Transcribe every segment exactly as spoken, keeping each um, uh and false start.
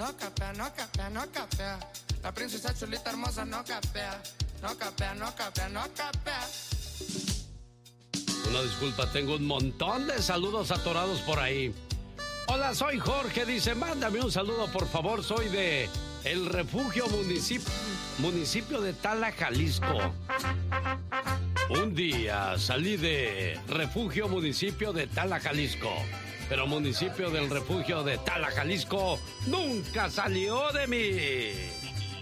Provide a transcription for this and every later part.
No capea, no capea, no capea. La princesa chulita hermosa no capea. No capea, no capea, no capea. Una disculpa, tengo un montón de saludos atorados por ahí. Hola, soy Jorge, dice, mándame un saludo, por favor, soy de El Refugio Municipio, municipio de Tala, Jalisco. Un día salí de Refugio Municipio de Tala, Jalisco, pero municipio del Refugio de Tala, Jalisco nunca salió de mí.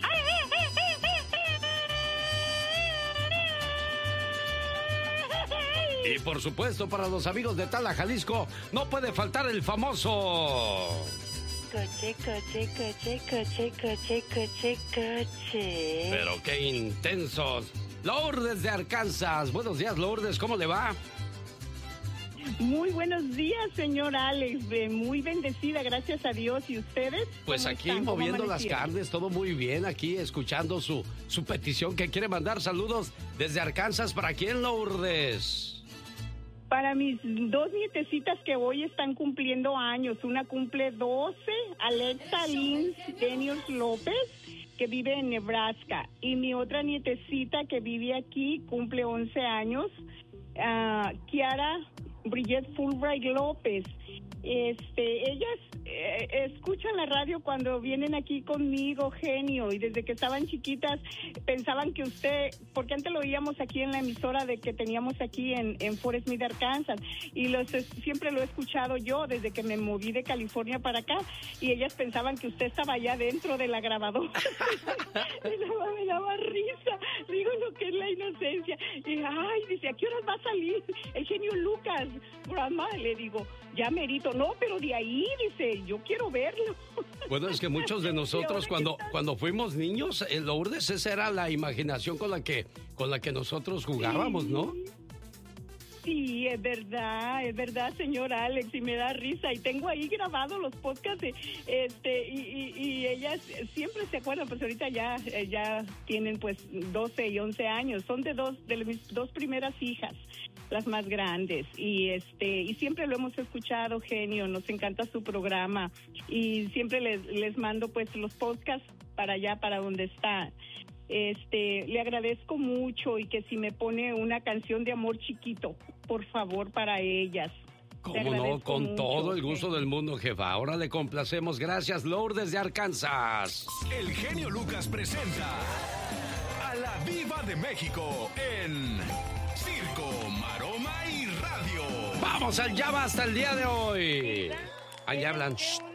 Y por supuesto, para los amigos de Tala, Jalisco, no puede faltar el famoso... Coche, coche, coche, coche, coche, coche, coche. Pero qué intensos. Lourdes de Arkansas. Buenos días, Lourdes, ¿cómo le va? Muy buenos días, señor Alex. Muy bendecida, gracias a Dios. ¿Y ustedes? Pues aquí moviendo las carnes, todo muy bien. Aquí escuchando su, su petición que quiere mandar saludos desde Arkansas. ¿Para quién, Lourdes? Para mis dos nietecitas que hoy están cumpliendo años. Una cumple doce, Alexa Lynn Daniels López, que vive en Nebraska. Y mi otra nietecita que vive aquí cumple once años, uh, Kiara Bridget Fulbright López. Este, ellas eh, escuchan la radio cuando vienen aquí conmigo, genio, y desde que estaban chiquitas pensaban que usted, porque antes lo oíamos aquí en la emisora de que teníamos aquí en, en Forest Smith, Arkansas, y los siempre lo he escuchado yo desde que me moví de California para acá, y ellas pensaban que usted estaba allá dentro de la grabadora. me, daba, me daba risa, digo lo que es la inocencia, y ay, dice, ¿a qué horas va a salir el genio Lucas? Grandma, le digo, ya merito. No, pero de ahí, dice, yo quiero verlo. Bueno, es que muchos de nosotros cuando, cuando fuimos niños, en Lourdes, esa era la imaginación con la que, con la que nosotros jugábamos, ¿no? Sí, es verdad, es verdad, señor Alex, y me da risa. Y tengo ahí grabados los podcasts, de, este, y, y, y ellas siempre se acuerdan, pues ahorita ya, ya tienen pues doce y once años. Son de dos, de mis dos primeras hijas, las más grandes, y este, y siempre lo hemos escuchado, genio, nos encanta su programa, y siempre les, les mando pues los podcasts para allá, para donde están. Este, le agradezco mucho, y que si me pone una canción de amor chiquito, por favor, para ellas. ¿Cómo no? Con mucho, todo el gusto del mundo, jefa. Ahora le complacemos. Gracias, Lourdes de Arkansas. El genio Lucas presenta a la Diva de México en Circo, Maroma y Radio. Vamos al Ya Basta el día de hoy. Ahí hablan.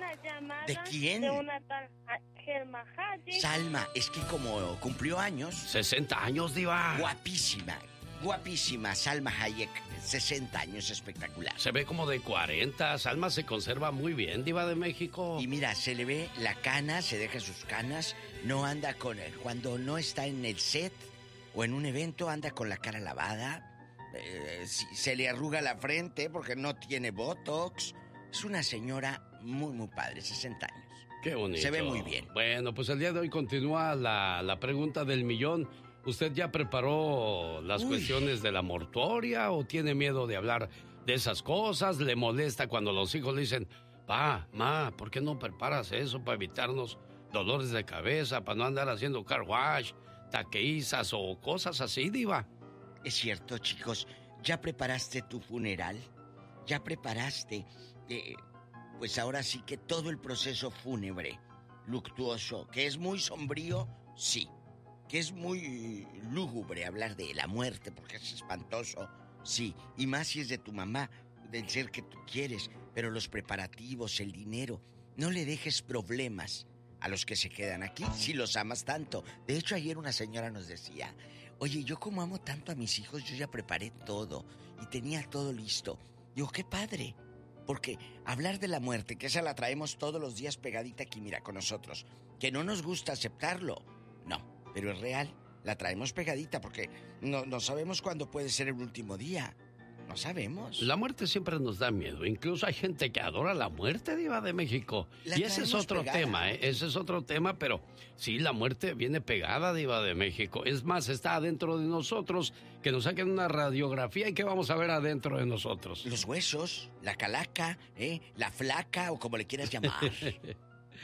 ¿De quién? De una tal Salma Hayek. Salma, es que como cumplió años. sesenta años, diva. Guapísima, guapísima Salma Hayek. sesenta años, espectacular. Se ve como de cuarenta. Salma se conserva muy bien, diva de México. Y mira, se le ve la cana, se deja sus canas. No anda con... Cuando no está en el set o en un evento, anda con la cara lavada. Eh, se le arruga la frente porque no tiene botox. Es una señora muy, muy padre, sesenta años. Qué bonito. Se ve muy bien. Bueno, pues el día de hoy continúa la, la pregunta del millón. ¿Usted ya preparó las Uy. cuestiones de la mortuoria o tiene miedo de hablar de esas cosas? ¿Le molesta cuando los hijos le dicen, pa, ma, ¿por qué no preparas eso para evitarnos dolores de cabeza, para no andar haciendo car wash, taqueizas o cosas así, diva? Es cierto, chicos. ¿Ya preparaste tu funeral? ¿Ya preparaste... Eh, pues ahora sí que todo el proceso fúnebre, luctuoso, que es muy sombrío, sí. Que es muy lúgubre hablar de la muerte porque es espantoso, sí. Y más si es de tu mamá, del ser que tú quieres. Pero los preparativos, el dinero, no le dejes problemas a los que se quedan aquí si los amas tanto. De hecho, ayer una señora nos decía, oye, yo como amo tanto a mis hijos, yo ya preparé todo y tenía todo listo. Digo, qué padre. Porque hablar de la muerte, que esa la traemos todos los días pegadita aquí, mira, con nosotros, que no nos gusta aceptarlo, no, pero es real, la traemos pegadita porque no, no sabemos cuándo puede ser el último día, no sabemos. La muerte siempre nos da miedo, incluso hay gente que adora la muerte, diva de México. La y ese es otro pegada. tema, ¿eh? Ese es otro tema, pero sí, la muerte viene pegada, diva de México. Es más, está adentro de nosotros, que nos saquen una radiografía y que vamos a ver adentro de nosotros. Los huesos, la calaca, ¿eh? La flaca o como le quieras llamar.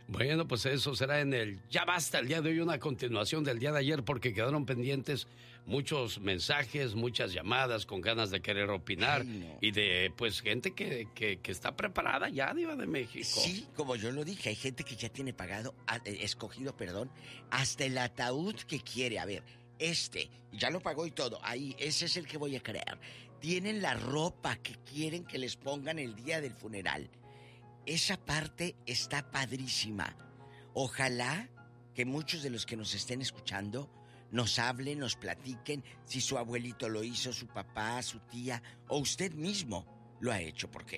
Bueno, pues eso será en el Ya Basta el día de hoy, una continuación del día de ayer, porque quedaron pendientes muchos mensajes, muchas llamadas con ganas de querer opinar. Ay, no. Y de, pues, gente que, que, que está preparada ya, Diva de México. Sí, como yo lo dije, hay gente que ya tiene pagado, escogido, perdón, hasta el ataúd que quiere. A ver, este, ya lo pagó y todo, ahí, ese es el que voy a crear. Tienen la ropa que quieren que les pongan el día del funeral. Esa parte está padrísima. Ojalá que muchos de los que nos estén escuchando nos hablen, nos platiquen si su abuelito lo hizo, su papá, su tía o usted mismo lo ha hecho, porque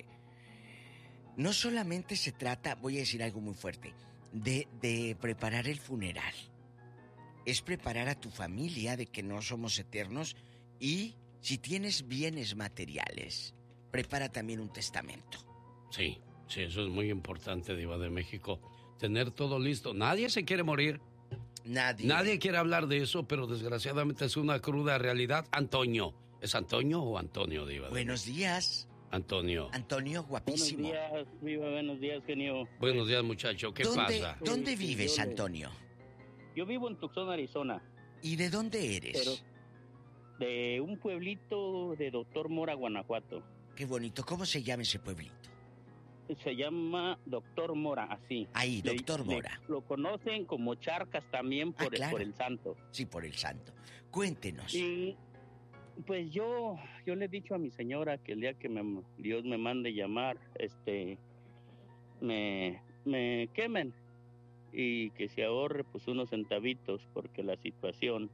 no solamente se trata, voy a decir algo muy fuerte, de, de preparar el funeral. Es preparar a tu familia de que no somos eternos, y si tienes bienes materiales, prepara también un testamento. Sí. Sí, eso es muy importante, Diva de México. Tener todo listo. Nadie se quiere morir. Nadie. Nadie quiere hablar de eso, pero desgraciadamente es una cruda realidad. Antonio. ¿Es Antonio o Antonio, Diva? Buenos días. Antonio. Antonio, guapísimo. Buenos días, Viva. Buenos días, genio. Buenos días, muchacho. ¿Qué ¿Dónde, pasa? ¿Dónde vives, Antonio? Yo vivo en Tucson, Arizona. ¿Y de dónde eres? Pero de un pueblito de Doctor Mora, Guanajuato. Qué bonito. ¿Cómo se llama ese pueblito? Se llama Doctor Mora, así. Ahí, Doctor le, Mora. Le, lo conocen como Charcas también por, ah, claro. el, por el santo. Sí, por el santo. Cuéntenos. Y pues yo, yo le he dicho a mi señora que el día que me, Dios me mande llamar, este, me, me quemen y que se ahorre pues unos centavitos, porque la situación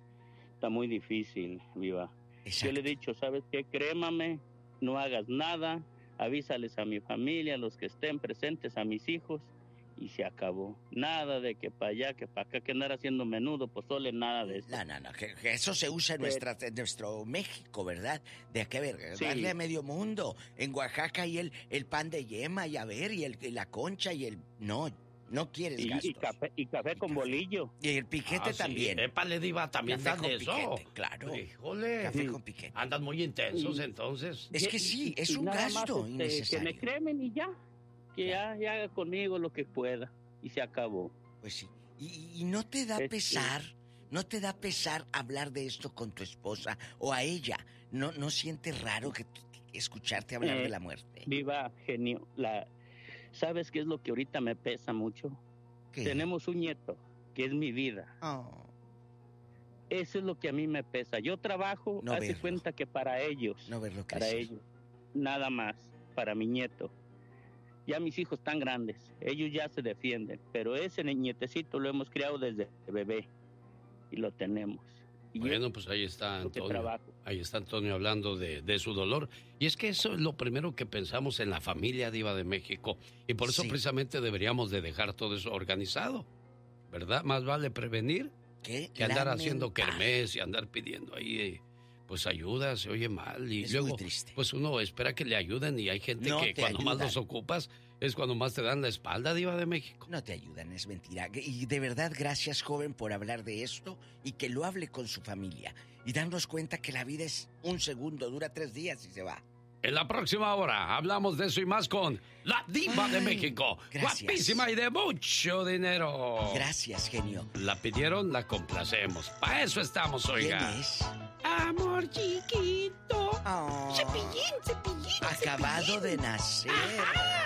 está muy difícil, Viva. Exacto. Yo le he dicho, ¿sabes qué? Crémame, no hagas nada. Avísales a mi familia, a los que estén presentes, a mis hijos, y se acabó. Nada de que para allá, que para acá, que andar haciendo menudo, pozole, nada de eso. No, no, no, que, que eso se usa en, nuestra, en nuestro México, ¿verdad? De que, a ver, sí. Darle a medio mundo. En Oaxaca hay el, el pan de yema, y a ver, y, el, y la concha, y el... No, no quieres y, gastos. Y café, y café y con café. Bolillo. Y el piquete ah, también. Sí. Épale, Diva, también café con de eso. Piquete, claro. Híjole. Café con piquete. Andan muy intensos, y, entonces. Es que sí, es un gasto más, innecesario. Que me cremen y ya. Que ya, ya haga conmigo lo que pueda. Y se acabó. Pues sí. Y, y no te da es pesar, que... no te da pesar hablar de esto con tu esposa o a ella. No, no sientes raro que, que escucharte hablar eh, de la muerte. Viva, genio. La... ¿Sabes qué es lo que ahorita me pesa mucho? ¿Qué? Tenemos un nieto, que es mi vida. Oh. Eso es lo que a mí me pesa. Yo trabajo, no hace verlo. cuenta que para ellos. No verlo para ellos. Nada más, para mi nieto. Ya mis hijos están grandes, ellos ya se defienden, pero ese nietecito lo hemos criado desde bebé y lo tenemos. Y bueno, pues ahí está Antonio. Ahí está Antonio hablando de, de su dolor. Y es que eso es lo primero que pensamos en la familia, Diva de México. Y por eso sí. precisamente deberíamos de dejar todo eso organizado, ¿verdad? Más vale prevenir ¿Qué? que andar Lamentar. haciendo kermés y andar pidiendo ahí... Eh, pues ayuda, se oye mal y es luego muy triste. Pues uno espera que le ayuden y hay gente no que cuando ayudan. más los ocupas es cuando más te dan la espalda, Diva de México. No te ayudan, es mentira. Y de verdad, gracias, joven, por hablar de esto y que lo hable con su familia y darnos cuenta que la vida es un segundo, dura tres días y se va. En la próxima hora hablamos de eso y más con la Diva Ay, de México. Gracias. Guapísima y de mucho dinero. Gracias, genio. La pidieron, la complacemos. Para eso estamos, oiga. ¿Quién es? Amor chiquito. Oh. Cepillín, cepillín. Acabado cepillín. de nacer. Ajá.